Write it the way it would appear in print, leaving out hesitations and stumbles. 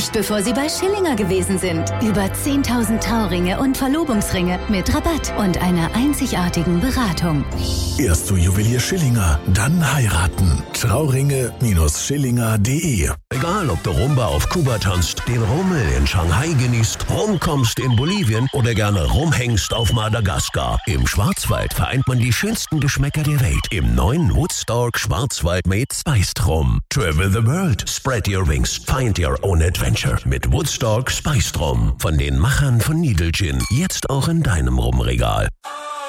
Nicht bevor Sie bei Schillinger gewesen sind. Über 10.000 Trauringe und Verlobungsringe mit Rabatt und einer einzigartigen Beratung. Erst zu Juwelier Schillinger, dann heiraten. Trauringe-Schillinger.de. Egal, ob du Rumba auf Kuba tanzt, den Rummel in Shanghai genießt, rumkommst in Bolivien oder gerne rumhängst auf Madagaskar. Im Schwarzwald vereint man die schönsten Geschmäcker der Welt im neuen Woodstock Schwarzwald made Spiced Rum. Travel the world, spread your wings, find your own adventure mit Woodstock Spiced Rum. Von den Machern von Needle Gin, jetzt auch in deinem Rumregal.